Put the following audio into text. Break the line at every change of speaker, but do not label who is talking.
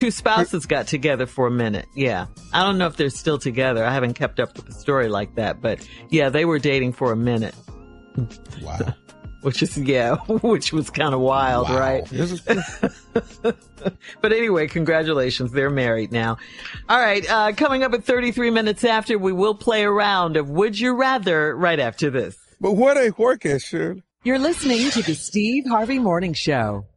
two spouses got together for a minute. Yeah. I don't know if they're still together. I haven't kept up with the story like that, but yeah, they were dating for a minute.
Wow.
Which was kind of wild,
wow.
Right?
This is
But anyway, congratulations. They're married now. All right. Coming up at 33 minutes after, we will play a round of Would You Rather right after this.
But where they work at, Shirley?
You're listening to the Steve Harvey Morning Show.